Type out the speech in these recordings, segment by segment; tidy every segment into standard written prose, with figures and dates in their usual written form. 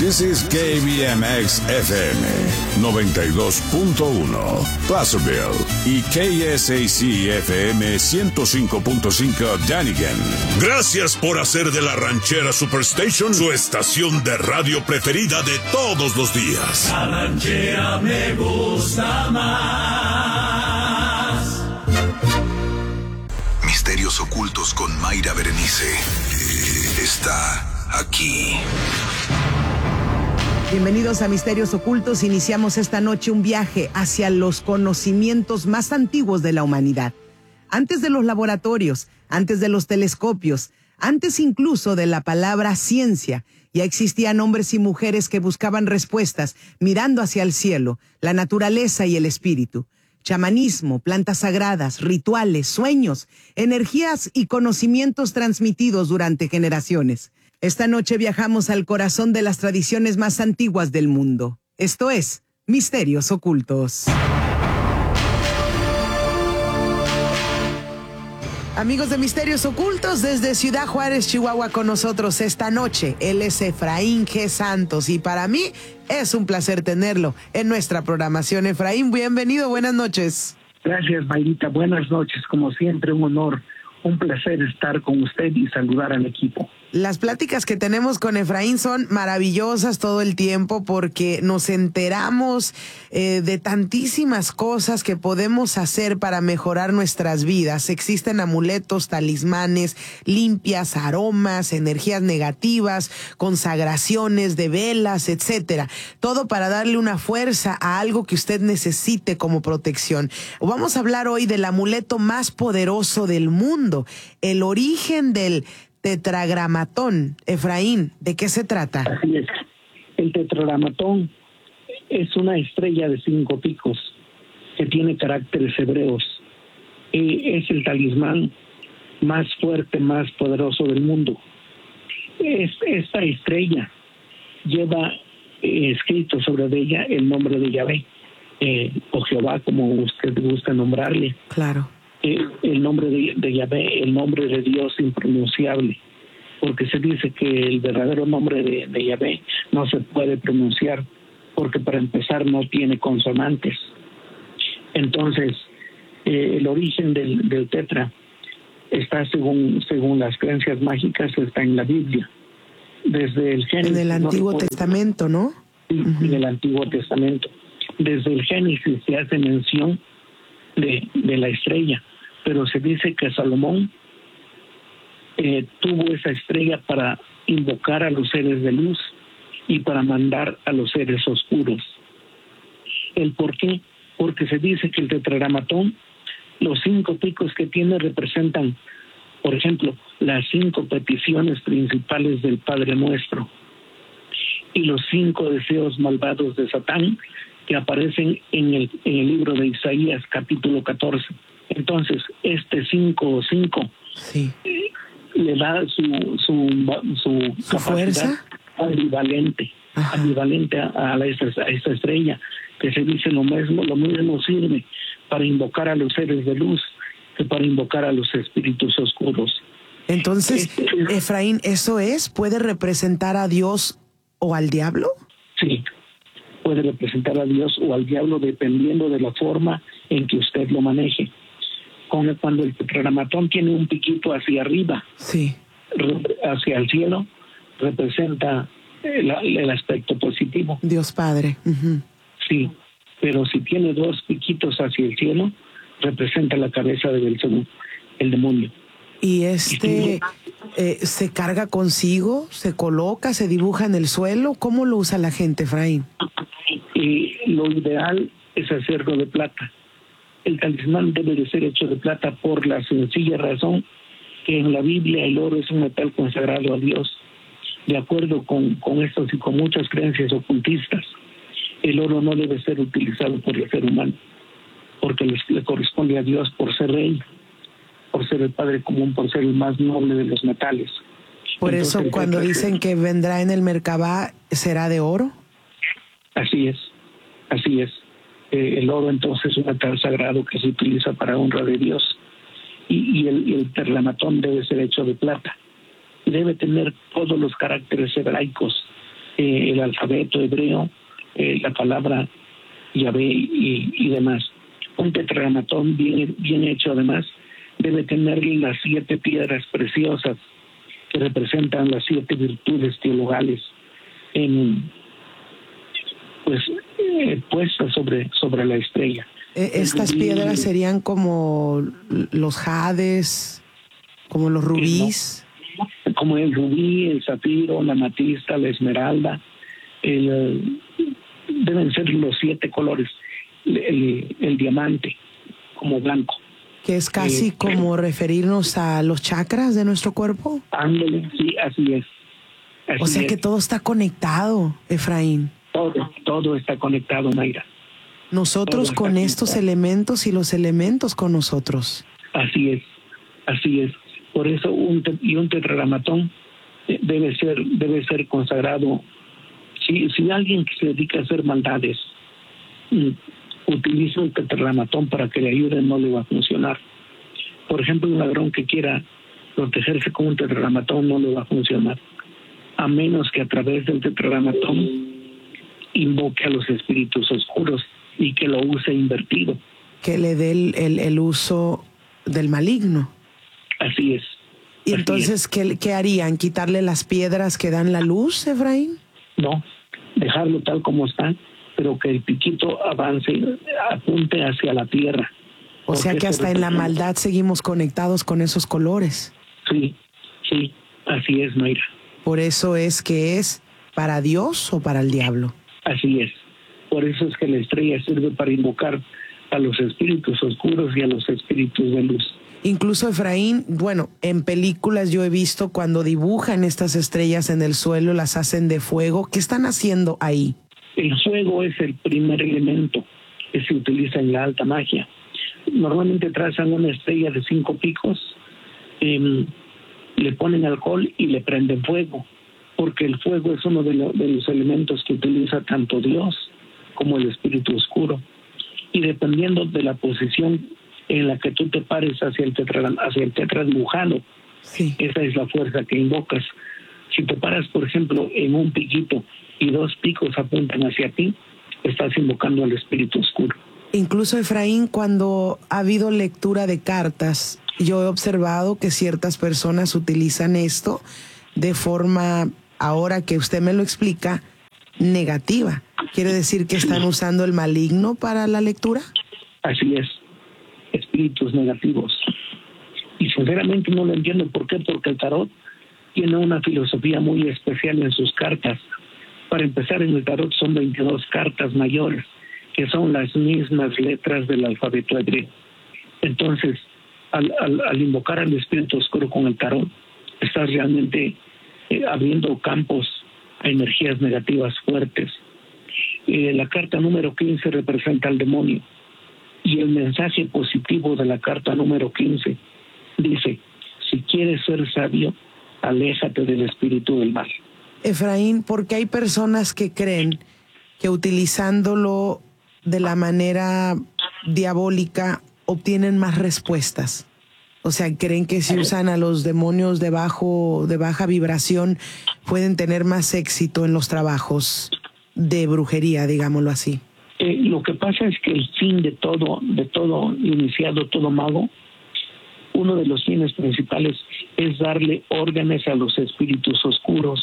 This is KBMX FM 92.1 Placerville y KSAC FM 105.5 Dunnigan. Gracias por hacer de la Ranchera Superstation su estación de radio preferida de todos los días. La ranchera me gusta más. Misterios ocultos con Mayra Berenice. Está aquí. Bienvenidos a Misterios Ocultos. Iniciamos esta noche un viaje hacia los conocimientos más antiguos de la humanidad. Antes de los laboratorios, antes de los telescopios, antes incluso de la palabra ciencia, ya existían hombres y mujeres que buscaban respuestas mirando hacia el cielo, la naturaleza y el espíritu. Chamanismo, plantas sagradas, rituales, sueños, energías y conocimientos transmitidos durante generaciones. Esta noche viajamos al corazón de las tradiciones más antiguas del mundo. Esto es Misterios Ocultos. Amigos de Misterios Ocultos, desde Ciudad Juárez, Chihuahua, con nosotros esta noche, él es Efraín G. Santos, y para mí es un placer tenerlo en nuestra programación. Efraín, bienvenido, buenas noches. Gracias, Mayrita, buenas noches, como siempre un honor, un placer estar con usted y saludar al equipo. Las pláticas que tenemos con Efraín son maravillosas todo el tiempo porque nos enteramos de tantísimas cosas que podemos hacer para mejorar nuestras vidas. Existen amuletos, talismanes, limpias, aromas, energías negativas, consagraciones de velas, etcétera. Todo para darle una fuerza a algo que usted necesite como protección. Vamos a hablar hoy del amuleto más poderoso del mundo, el origen del tetragramatón. Efraín, ¿de qué se trata? Así es. El tetragramatón es una estrella de 5 picos que tiene caracteres hebreos. Es el talismán más fuerte, más poderoso del mundo. Esta estrella lleva escrito sobre ella el nombre de Yahvé, o Jehová, como usted gusta nombrarle. Claro. El nombre de Yahvé, el nombre de Dios impronunciable, porque se dice que el verdadero nombre de Yahvé no se puede pronunciar, porque para empezar no tiene consonantes. Entonces, el origen del tetra está, según las creencias mágicas, está en la Biblia. Desde el Génesis. En el Antiguo Testamento, ¿no? Sí, en el Antiguo Testamento. Desde el Génesis se hace mención de la estrella, pero se dice que Salomón tuvo esa estrella para invocar a los seres de luz y para mandar a los seres oscuros. ¿El por qué? Porque se dice que el tetragramatón, los 5 picos que tiene representan, por ejemplo, las 5 peticiones principales del Padre Nuestro y los 5 deseos malvados de Satán que aparecen en el libro de Isaías, capítulo 14. Entonces, este 5 sí, le da su fuerza ambivalente a esta estrella, que se dice lo mismo sirve para invocar a los seres de luz que para invocar a los espíritus oscuros. Entonces, Efraín, ¿eso puede representar a Dios o al diablo? Sí, puede representar a Dios o al diablo dependiendo de la forma en que usted lo maneje. Cuando el tetragramatón tiene un piquito hacia arriba, sí, hacia el cielo, representa el aspecto positivo. Dios Padre. Uh-huh. Sí, pero si tiene 2 piquitos hacia el cielo, representa la cabeza de Belcebú, el demonio. ¿Y se carga consigo, se coloca, se dibuja en el suelo? ¿Cómo lo usa la gente, Efraín? Lo ideal es hacerlo de plata. El talismán debe de ser hecho de plata por la sencilla razón que en la Biblia el oro es un metal consagrado a Dios. De acuerdo con estos y con muchas creencias ocultistas, el oro no debe ser utilizado por el ser humano, porque le corresponde a Dios por ser rey, por ser el Padre común, por ser el más noble de los metales. Por eso cuando dicen que vendrá en el Merkabah, ¿será de oro? Así es. El oro entonces es un metal sagrado que se utiliza para honra de Dios, y el tetragramatón debe ser hecho de plata. Debe tener todos los caracteres hebraicos el alfabeto hebreo, la palabra Yahvé y demás. Un tetragramatón bien hecho, además, debe tener las 7 piedras preciosas que representan las 7 virtudes teologales puestas sobre la estrella. Estas piedras serían como los jades, como los rubíes. Como el rubí, el zafiro, la amatista, la esmeralda. Deben ser los 7 colores. El diamante, como blanco. Que es casi como referirnos a los chakras de nuestro cuerpo. Ándale, sí, así es. O sea que todo está conectado, Efraín. Todo está conectado, Mayra. Nosotros con estos elementos y los elementos con nosotros. Así es. Por eso un tetragramatón debe ser consagrado. Si alguien que se dedica a hacer maldades utiliza un tetragramatón para que le ayude, no le va a funcionar. Por ejemplo, un ladrón que quiera protegerse con un tetragramatón no le va a funcionar, a menos que a través del tetragramatón invoque a los espíritus oscuros y que lo use invertido. Que le dé el uso del maligno. Así es. ¿Y entonces qué harían? ¿Quitarle las piedras que dan la luz, Efraín? No, dejarlo tal como está, pero que el piquito avance, apunte hacia la tierra. O sea que hasta en la maldad seguimos conectados con esos colores. Sí, así es, Mayra. Por eso es que es para Dios o para el diablo. Así es. Por eso es que la estrella sirve para invocar a los espíritus oscuros y a los espíritus de luz. Incluso, Efraín, bueno, en películas yo he visto cuando dibujan estas estrellas en el suelo, las hacen de fuego. ¿Qué están haciendo ahí? El fuego es el primer elemento que se utiliza en la alta magia. Normalmente trazan una estrella de 5 picos, le ponen alcohol y le prenden fuego, porque el fuego es uno de los elementos que utiliza tanto Dios como el espíritu oscuro. Y dependiendo de la posición en la que tú te pares hacia el tetra dibujado, sí, esa es la fuerza que invocas. Si te paras, por ejemplo, en un piquito y 2 picos apuntan hacia ti, estás invocando al espíritu oscuro. Incluso, Efraín, cuando ha habido lectura de cartas, yo he observado que ciertas personas utilizan esto de forma, ahora que usted me lo explica, negativa. ¿Quiere decir que están usando el maligno para la lectura? Así es, espíritus negativos. Y sinceramente no lo entiendo. ¿Por qué? Porque el tarot tiene una filosofía muy especial en sus cartas. Para empezar, en el tarot son 22 cartas mayores, que son las mismas letras del alfabeto hebreo. Entonces, al invocar al espíritu oscuro con el tarot, estás realmente abriendo campos a energías negativas fuertes. La carta número 15 representa al demonio, y el mensaje positivo de la carta número 15 dice: si quieres ser sabio, aléjate del espíritu del mal. Efraín, porque hay personas que creen que utilizándolo de la manera diabólica obtienen más respuestas. O sea, creen que si usan a los demonios de baja vibración pueden tener más éxito en los trabajos de brujería, digámoslo así. Lo que pasa es que el fin de todo iniciado, todo mago, uno de los fines principales es darle órdenes a los espíritus oscuros.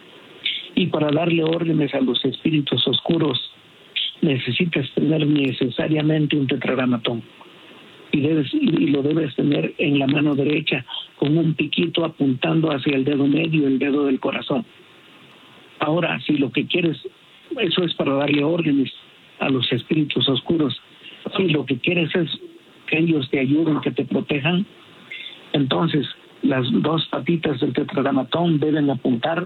Y para darle órdenes a los espíritus oscuros necesitas tener necesariamente un tetragramatón. Y lo debes tener en la mano derecha, con un piquito apuntando hacia el dedo medio, el dedo del corazón. Ahora, si lo que quieres, eso es para darle órdenes a los espíritus oscuros. Si lo que quieres es que ellos te ayuden, que te protejan, entonces las 2 patitas del tetragramatón deben apuntar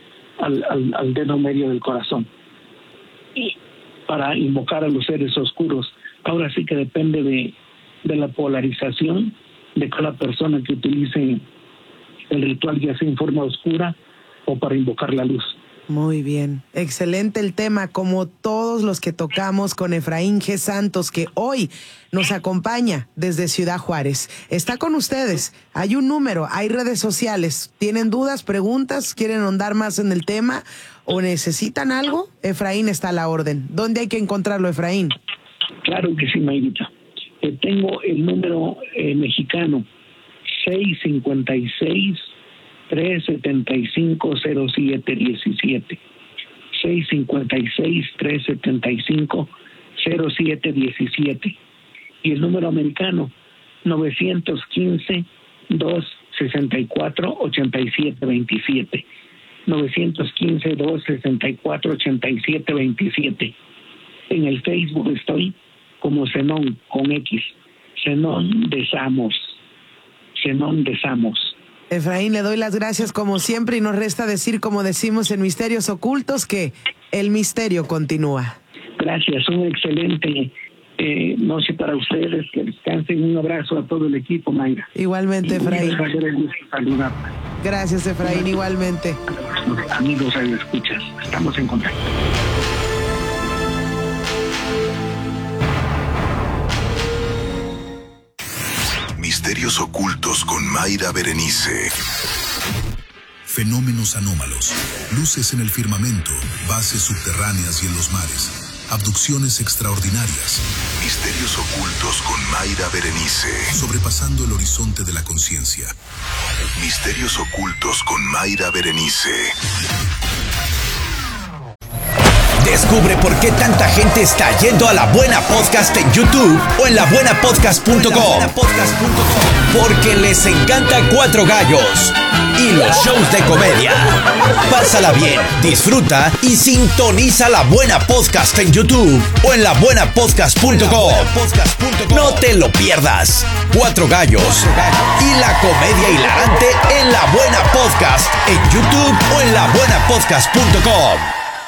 al dedo medio del corazón, y para invocar a los seres oscuros. Ahora sí que depende de la polarización de cada persona que utilice el ritual, ya sea en forma oscura o para invocar la luz. Muy bien, excelente el tema, como todos los que tocamos con Efraín G. Santos, que hoy nos acompaña desde Ciudad Juárez. Está con ustedes, hay un número, hay redes sociales. ¿Tienen dudas, preguntas, quieren ahondar más en el tema o necesitan algo? Efraín está a la orden. ¿Dónde hay que encontrarlo, Efraín? Claro que sí, Mayrita. Tengo el número mexicano, 656-375-0717. 656-375-0717. Y el número americano, 915-264-8727. 915-264-8727. En el Facebook estoy como Zenón, con X. Zenón de Samos. Zenón de Samos. Efraín, le doy las gracias como siempre y nos resta decir, como decimos en Misterios Ocultos, que el misterio continúa. Gracias, un excelente noche para ustedes, que descansen. Un abrazo a todo el equipo, Mayra. Igualmente, Efraín. Saludarla. Gracias, Efraín, igualmente. Amigos, escuchas, estamos en contacto. Misterios ocultos con Mayra Berenice. Fenómenos anómalos, luces en el firmamento, bases subterráneas y en los mares, abducciones extraordinarias. Misterios ocultos con Mayra Berenice. Sobrepasando el horizonte de la conciencia. Misterios ocultos con Mayra Berenice. Descubre por qué tanta gente está yendo a La Buena Podcast en YouTube o en labuenapodcast.com. Porque les encanta Cuatro Gallos y los shows de comedia. Pásala bien, disfruta y sintoniza La Buena Podcast en YouTube o en labuenapodcast.com. No te lo pierdas. Cuatro Gallos y la comedia hilarante en La Buena Podcast en YouTube o en labuenapodcast.com.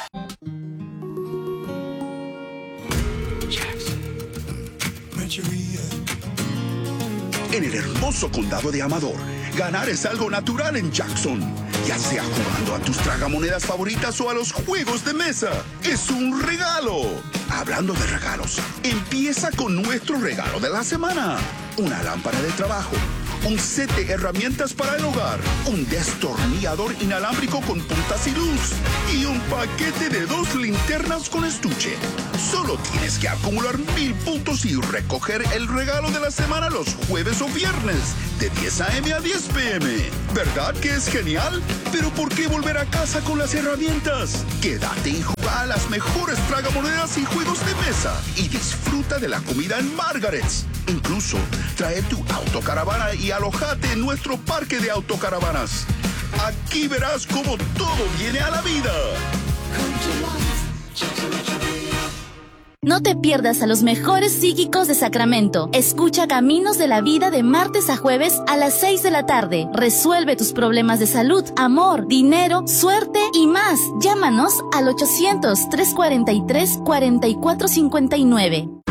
En el hermoso condado de Amador, ganar es algo natural en Jackson. Ya sea jugando a tus tragamonedas favoritas o a los juegos de mesa, es un regalo. Hablando de regalos, empieza con nuestro regalo de la semana. Una lámpara de trabajo, un set de herramientas para el hogar, un destornillador inalámbrico con puntas y luz y un paquete de 2 linternas con estuche. Solo tienes que acumular 1000 puntos y recoger el regalo de la semana los jueves o viernes de 10 a.m. a 10 p.m. ¿Verdad que es genial? Pero ¿por qué volver a casa con las herramientas? Quédate y juega a las mejores tragamonedas y juegos de mesa y disfruta de la comida en Margaret's. Incluso trae tu autocaravana y alójate en nuestro parque de autocaravanas. Aquí verás cómo todo viene a la vida. No te pierdas a los mejores psíquicos de Sacramento. Escucha Caminos de la Vida de martes a jueves a las 6 de la tarde. Resuelve tus problemas de salud, amor, dinero, suerte y más. Llámanos al 800-343-4459.